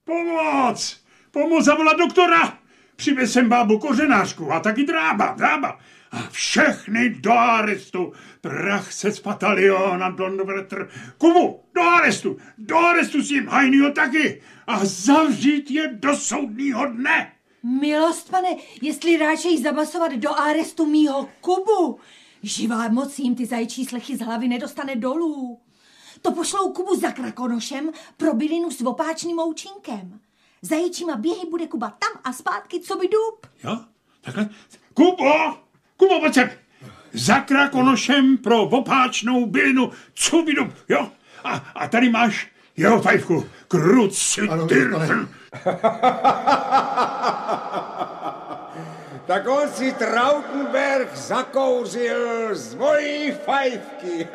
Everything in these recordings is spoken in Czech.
Pomoc! Pomoc, zavolat doktora! Přivez sem bábu kořenářku a taky drába. A všechny do arestu. Prach se z pataliona Donvretr. Kubu, do arestu s tím Hajnýho taky. A zavřít je do soudního dne. Milost, pane, jestli ráčej zabasovat do arestu mýho Kubu. Živá moc jim ty zajčí slechy z hlavy nedostane dolů. To pošlou Kubu za Krakonošem pro bylinu s opáčným účinkem. Zaječíma běhy bude Kuba tam a zpátky, co by dub. Jo, takhle. Kubo, pojď sem. Za Krakonošem pro opáčnou bylinu, co by dub, jo. A tady máš jeho fajfku. Kruci tyrchen. Tak on si Trautenberg zakouřil z mojí fajfky.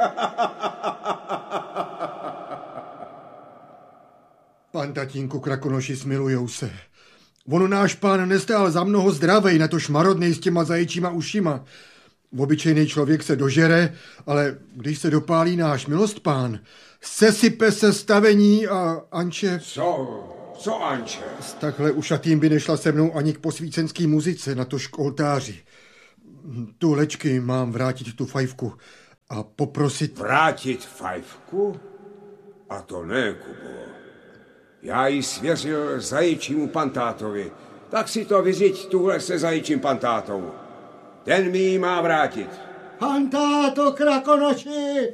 Pan tatínku Krakonoši, smilujou se. On náš pán nestál za mnoho zdravej, natož marodnej s těma zaječíma ušima. Obyčejný člověk se dožere, ale když se dopálí náš milost pán, sesype se stavení a Anče... Co Anče? S takhle ušatým by nešla se mnou ani k posvícenský muzice, natož k oltáři. Tu lečky mám vrátit tu fajfku a poprosit... Vrátit fajfku? A to ne, Kubo. Já ji svěřil zaječímu pantátovi. Tak si to vyřiď tuhle se zaječím pantátou. Ten mi ji má vrátit. Pantáto Krakonoši,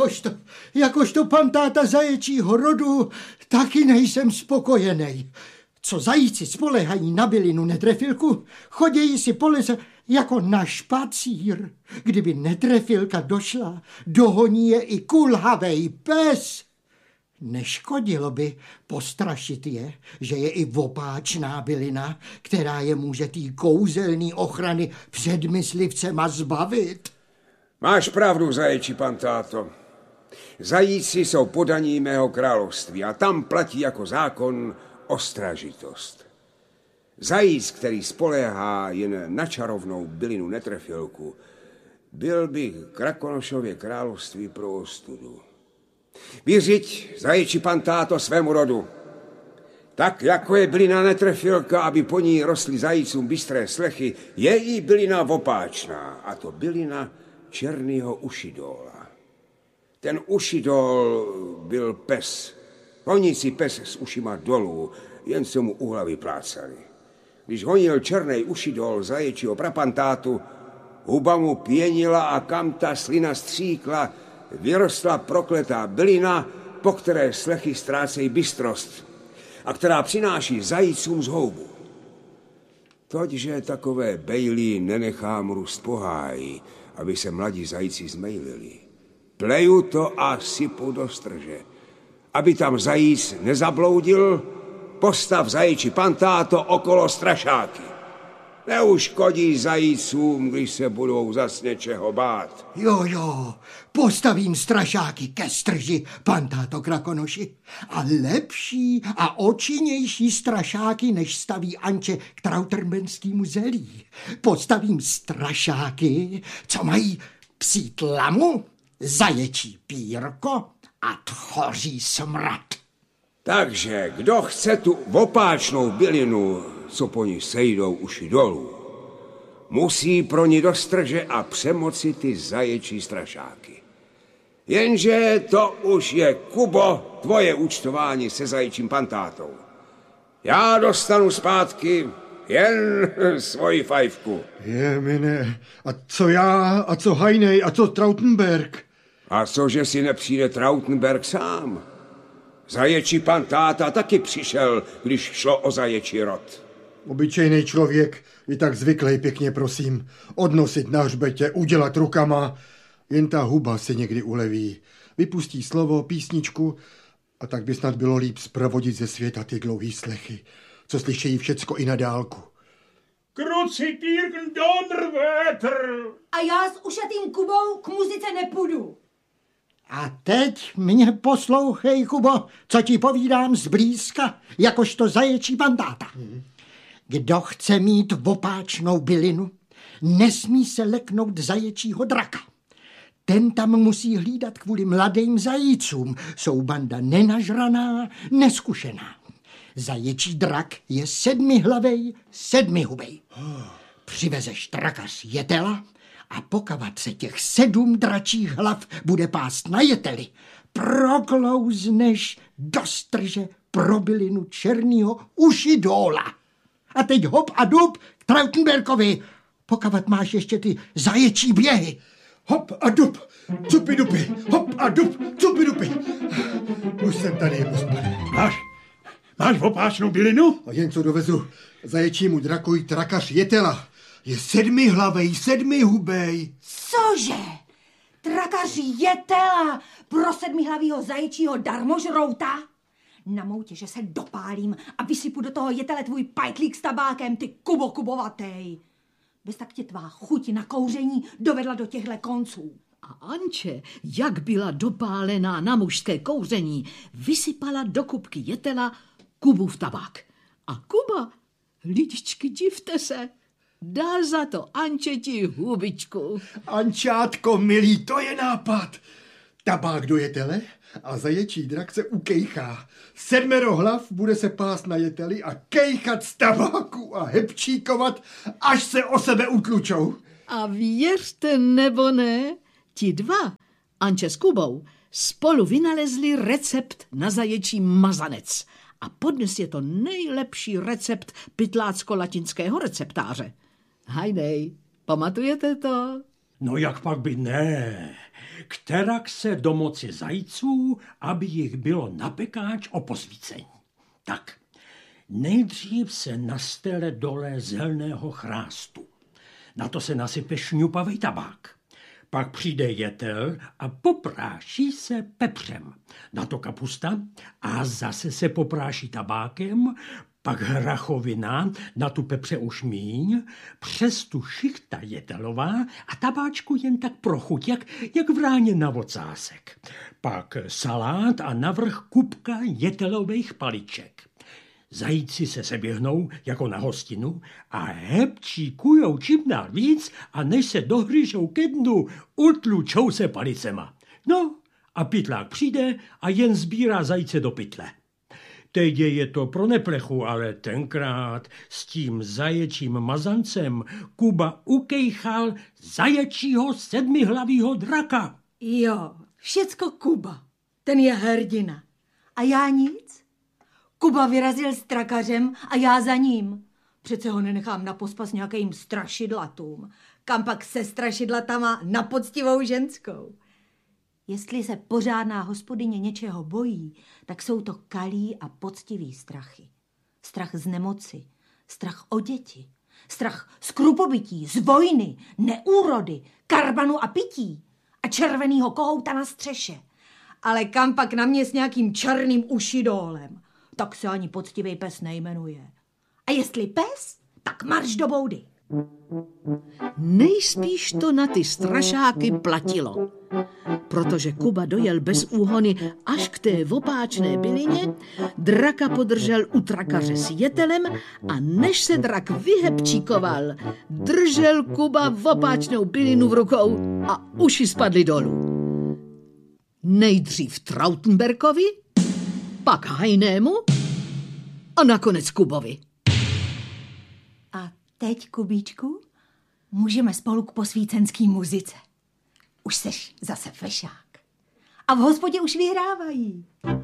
jakožto pantáta zaječího rodu, taky nejsem spokojenej. Co zajíci spolehají na bylinu netrefilku, chodějí si po lese jako na špacír. Kdyby netrefilka došla, dohoní je i kulhavej pes. Neškodilo by postrašit je, že je i opáčná bylina, která je může tý kouzelný ochrany před myslivcema zbavit. Máš pravdu, zaječí pantáto. Zajíci jsou podaní mého království a tam platí jako zákon ostražitost. Zajíc, který spoléhá jen na čarovnou bylinu netrefilku, byl by Krakonošově království pro ostudu. Vyřiď, zaječí pantáto, svému rodu. Tak, jako je bylina netrefilka, aby po ní rostly zajícům bystré slechy, je i bylina opáčná, a to bylina černýho ušidola. Ten ušidol byl pes, honící pes s ušima dolů, jen se mu u hlavy plácali. Když honil černý ušidol zaječího prapantátu, huba mu pěnila a kam ta slina stříkla, vyrostla prokletá bylina, po které slechy ztrácejí bystrost a která přináší zajícům zhoubu. Toďže takové bejlí nenechám růst po háji, aby se mladí zajíci zmejlili. Pleju to a sypu do strže. Aby tam zajíc nezabloudil, postav zaječí pantáto okolo strašáky. Neuškodí zajícům, když se budou zas něčeho bát. Jo, postavím strašáky ke strži, pantáto Krakonoši. A lepší a očinnější strašáky, než staví Anče k trauterbenskýmu zelí. Postavím strašáky, co mají psí tlamu, zaječí pírko a tchoří smrad. Takže kdo chce tu opáčnou bylinu, co po ní sejdou uši dolů, musí pro ní do strže a přemoci ty zaječí strašáky. Jenže to už je, Kubo, tvoje účtování se zaječím pantátou. Já dostanu zpátky jen svoji fajfku. Jemine, a co já, a co Hajnej, a co Trautenberg? A cože si nepřijde Trautenberg sám? Zaječí pantáta taky přišel, když šlo o zaječí rod. Obyčejný člověk je tak zvyklý, pěkně prosím, odnosit na hřbetě, udělat rukama. Jen ta huba si někdy uleví. Vypustí slovo, písničku a tak by snad bylo líp zprovodit ze světa ty dlouhý slechy, co slyšejí všecko i na dálku. Kruci tyrchen Donvretr. A já s ušatým Kubou k muzice nepůjdu. A teď mě poslouchej, Kubo, co ti povídám zblízka, jakožto zaječí pantáta. Kdo chce mít opáčnou bylinu, nesmí se leknout zaječího draka. Ten tam musí hlídat kvůli mladým zajícům. Jsou banda nenažraná, neskušená. Zaječí drak je 7hlavej, 7hubej. Přivezeš trakař jetela a pokavat se těch 7 dračích hlav bude pást na jeteli, proklouzneš do strže pro bylinu černýho ušidóla. A teď hop a dub k Trautenbergovi. Pokavat máš ještě ty zaječí běhy. Hop a dub, cupy dupy, hop a dub, cupy dupy. Už jsem tady, hospane. Máš opáčnou bylinu? A jen co dovezu zaječímu drakovi trakař jetela. Je 7hlavej, 7hubej. Cože? Trakař jetela pro 7hlavýho zaječího darmožrouta? Na moutě, že se dopálím a vysypu do toho jetele tvůj pajtlík s tabákem, ty kubokubovatej. Bez tak tě tvá chuť na kouření dovedla do těchto konců. A Anče, jak byla dopálená na mužské kouření, vysypala do kubky jetela Kubův tabák. A Kuba, lidičky, divte se, dal za to Ančeti hubičku. Ančátko, milý, to je nápad. Tabák do jetele a zaječí drak se ukejchá. 7 hlav bude se pást na jeteli a kejchat z tabáku a hebčíkovat, až se o sebe utlučou. A věřte nebo ne, ti dva, Anče s Kubou, spolu vynalezli recept na zaječí mazanec. A podnes je to nejlepší recept pytlácko-latinského receptáře. Hajnej, pamatujete to? No jak pak by ne. Kterak se domoci zajců, aby jich bylo na pekáč o posvícení. Tak, nejdřív se nastele dole zelného chrástu. Na to se nasype šňupavý tabák. Pak přijde jetel a popráší se pepřem. Na to kapusta a zase se popráší tabákem, pak hrachovina, na tu pepře už míň, přes tu šichta jetelová a tabáčku jen tak pro chuť, jak vráně na ocásek. Pak salát a navrch kupka jetelových paliček. Zajíci se seběhnou jako na hostinu a hebčíkujou čím dál víc a než se dohryžou ke dnu, utlučou se palicema. No a pytlák přijde a jen sbírá zajíce do pytle. Teď je to pro neplechu, ale tenkrát s tím zaječím mazancem Kuba ukejchal zaječího 7hlavýho draka. Jo, všecko Kuba. Ten je hrdina. A já nic? Kuba vyrazil s trakařem a já za ním. Přece ho nenechám na pospas nějakým strašidlatům. Kam pak se strašidlatama na poctivou ženskou. Jestli se pořádná hospodyně něčeho bojí, tak jsou to kalí a poctivý strachy. Strach z nemoci, strach o děti, strach z krupobytí, z vojny, neúrody, karbanu a pití a červenýho kohouta na střeše. Ale kam pak na mě s nějakým černým ušidólem, tak se ani poctivý pes nejmenuje. A jestli pes, tak marš do boudy. Nejspíš to na ty strašáky platilo, protože Kuba dojel bez úhony až k té opáčné bylině, draka podržel u trakaře s jetelem a než se drak vyhebčíkoval, držel Kuba opáčnou bylinu v rukou a uši spadly dolů. Nejdřív Trautenbergovi, pak Hajnému a nakonec Kubovi. A teď, Kubíčku, můžeme spolu k posvícenský muzice. Už seš zase fešák. A v hospodě už vyhrávají.